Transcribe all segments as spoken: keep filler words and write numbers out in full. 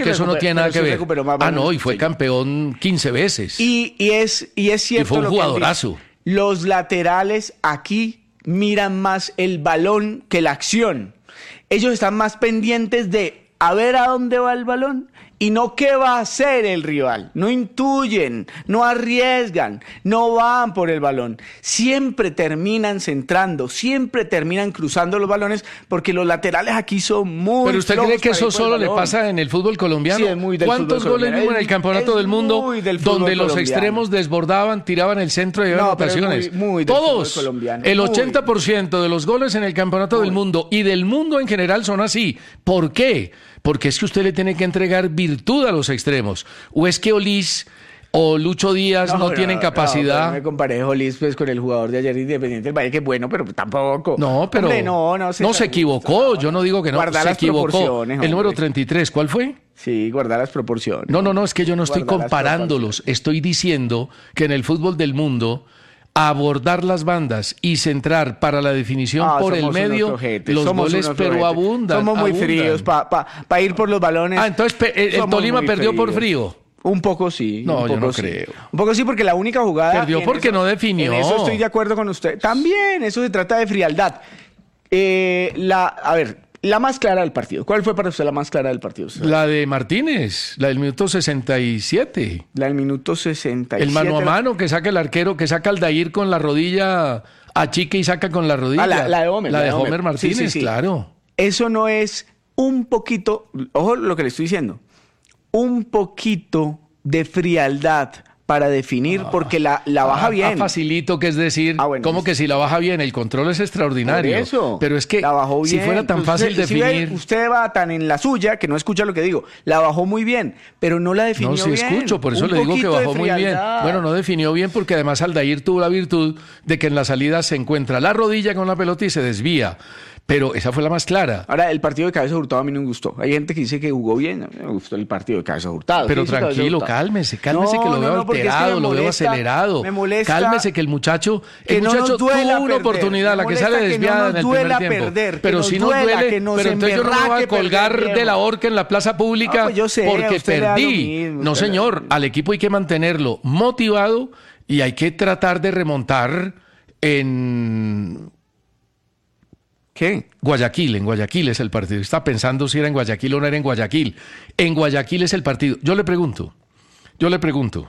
porque eso no tiene nada que ver. Ah, no, y fue sí. campeón quince veces. Y, y, es, y es cierto. Y fue un lo que jugadorazo. Los laterales aquí miran más el balón que la acción. Ellos están más pendientes de a ver a dónde va el balón y no qué va a hacer el rival. No intuyen, no arriesgan, no van por el balón. Siempre terminan centrando, siempre terminan cruzando los balones porque los laterales aquí son muy ¿Pero usted cree que eso solo le pasa en el fútbol colombiano? Sí, es muy del ¿Cuántos fútbol goles colombiano? vimos en el campeonato Es del mundo muy del fútbol donde los colombiano. extremos desbordaban, tiraban el centro y llevaban No, pero es anotaciones? muy- muy del Todos. fútbol colombiano, El muy. ochenta por ciento de los goles en el campeonato del mundo y del mundo en general son así. ¿Por qué? Porque es que usted le tiene que entregar virtud a los extremos. ¿O es que Olís o Lucho Díaz no, no tienen capacidad? No, no me comparé Olís pues, con el jugador de ayer Independiente del Valle, que es bueno, pero tampoco. No, pero Hombre, no, no, no se equivocó. Yo no digo que no. Guardar Se las equivocó. proporciones, El número hombre. treinta y tres, ¿cuál fue? Sí, guardar las proporciones. No, no, no, es que yo no estoy Guardar las comparándolos. Estoy diciendo que en el fútbol del mundo abordar las bandas y centrar para la definición Ah, por el somos unos medio ojetes, los somos goles, unos pero ojetes. abundan. Somos muy abundan. fríos para pa, pa ir por los balones. Ah, entonces pe- el, el Somos Tolima muy perdió por fríos. frío. Un poco sí. No, un yo poco no sí. creo. Un poco sí, porque la única jugada. Perdió en porque eso- no definió. En eso estoy de acuerdo con usted. También, eso se trata de frialdad. Eh, la, a ver, la más clara del partido. ¿Cuál fue para usted la más clara del partido? La de Martínez, la del minuto sesenta y siete. La del minuto sesenta y siete. El mano a mano que saca el arquero, que saca Aldair con la rodilla, achica y saca con la rodilla. Ah, la, la de Homer. La de Homer, Homer. Martínez, Sí, sí, sí. claro. Eso no es un poquito, ojo lo que le estoy diciendo, un poquito de frialdad para definir, Ah, porque la, la baja ah, bien. ah, facilito, que es decir, Ah, bueno, ¿cómo es- que si la baja bien? El control es extraordinario. Por eso, pero es que la bajó si bien. fuera tan Pues fácil usted, si ve, definir... usted va tan en la suya que no escucha lo que digo. La bajó muy bien, pero no la definió No, sí bien. escucho, por eso Un le digo que poquito de bajó muy bien. frialdad. Bueno, no definió bien porque además Aldair tuvo la virtud de que en la salida se encuentra la rodilla con la pelota y se desvía. Pero esa fue la más clara. Ahora, el partido de Cabeza Hurtado a mí no me gustó. Hay gente que dice que jugó bien. A mí me gustó el partido de Cabeza Hurtado. Pero ¿Qué hizo Cabeza tranquilo, Hurtado? cálmese, cálmese No, que lo no, veo no, porque es que me alterado, lo veo molesta, acelerado. me molesta Cálmese que el muchacho, que el no muchacho nos duela tuvo una perder. oportunidad, Me la que molesta sale que no desviada nos en el duela primer tiempo. perder, que pero nos si no duela, duele, que nos pero entonces yo no me voy a emberraque colgar perder de la bien. horca en la plaza pública No, pues yo sé, a porque usted le da lo perdí. mismo, No, usted le da señor, lo mismo. al equipo hay que mantenerlo motivado y hay que tratar de remontar en ¿Qué? Guayaquil, en Guayaquil es el partido. Está pensando si era en Guayaquil o no era en Guayaquil. En Guayaquil es el partido. Yo le pregunto, yo le pregunto,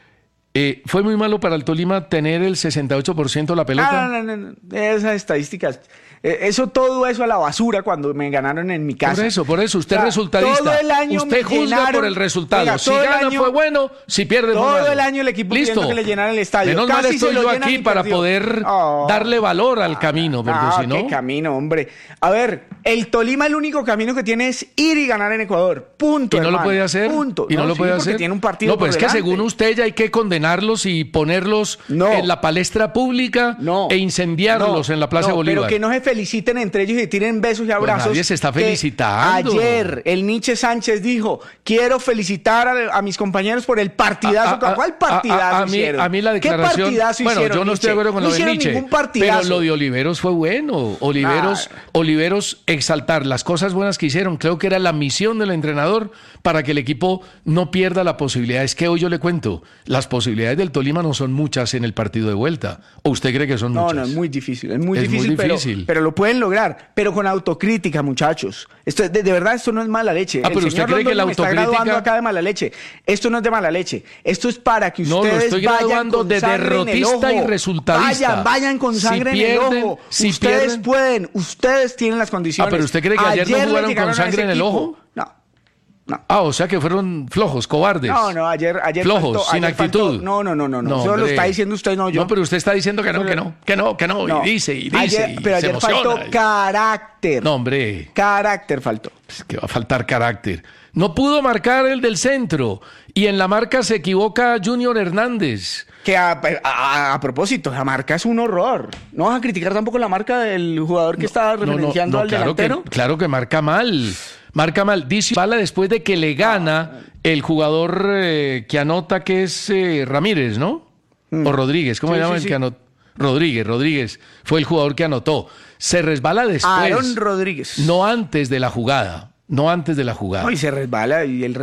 eh, ¿fue muy malo para el Tolima tener el sesenta y ocho por ciento de la pelota? Ah, no, no, no, no. Esas estadísticas. eh, Eso, todo eso a la basura cuando me ganaron en mi casa. Por eso, por eso, usted O sea, es resultadista. todo el año usted me juzga llenaron- por el resultado. Oiga, si todo el gana año- fue bueno, si pierde fue Todo malo. el año el equipo Listo. pidiendo que le llenaran el estadio. Menos mal Casi se estoy lo yo llenan aquí y para perdió. poder Oh. darle valor al camino, porque Ah, si no... qué camino, hombre. A ver, el Tolima el único camino que tiene es ir y ganar en Ecuador. Punto, ¿Y no lo hermano. puede hacer? Punto. ¿Y no, lo sí, puede porque hacer? tiene un partido No, pues por es que delante. según usted ya hay que condenarlos y ponerlos No. en la palestra pública No. e incendiarlos No, en la Plaza no, Bolívar. Pero que no se feliciten entre ellos y tiren besos y abrazos. nadie se está que felicitando. Ayer el Nietzsche Sánchez dijo, quiero felicitar a, a mis compañeros por el partidazo. A- a- ¿Cuál partidazo a- a- a mí- hicieron? a mí la declaración... ¿Qué partidazo bueno, hicieron, yo no estoy Nietzsche? de acuerdo con No lo de hicieron Nietzsche, ningún partidazo. pero lo de Oliveros fue bueno. Oliveros, Ah. Oliveros exaltar las cosas buenas que hicieron. Creo que era la misión del entrenador para que el equipo no pierda la posibilidad. Es que hoy yo le cuento, las posibilidades del Tolima no son muchas en el partido de vuelta. ¿O usted cree que son No, muchas? no, es muy difícil, es muy Es muy difícil, pero- difícil. Pero, lo pueden lograr, pero con autocrítica, muchachos. Esto, de, de verdad, esto no es mala leche. Ah, pero El ¿usted señor cree que Londoño la me está autocrítica- graduando acá de mala leche. Esto no es de mala leche. Esto es para que No, lo ustedes estoy vayan graduando con de sangre en el derrotista y ojo. resultadista. Vayan, vayan con Si sangre pierden, en el ojo. si ustedes pierden- pueden, ustedes tienen las condiciones. Ah, pero ¿usted cree que ayer no le jugaron llegaron con a sangre ese en el equipo. ojo? No. No. Ah, o sea que fueron flojos, cobardes. No, no, ayer, ayer Flojos, faltó- sin ayer actitud. faltó- no, no, no, no, no. No, Eso lo hombre. está diciendo usted, no yo. No, pero usted está diciendo que no, que no, que no, que no, No. y dice, y dice, Ayer- y pero se ayer emociona. faltó carácter. No, hombre, Carácter faltó. es que va a faltar carácter. No pudo marcar el del centro, y en la marca se equivoca Junior Hernández. Que a, a- a propósito, la marca es un horror. No vas a criticar tampoco la marca del jugador que está No, no, referenciando no, al claro delantero. que, claro que marca mal. Marca mal. Dice Bala después de que le gana el jugador eh, que anota, que es eh, Ramírez, ¿no? O Rodríguez, ¿cómo Sí, se llama sí, el sí. que anotó? Rodríguez, Rodríguez fue el jugador que anotó. Se resbala después. Aaron Rodríguez. No antes de la jugada. No antes de la jugada. No, y se resbala y el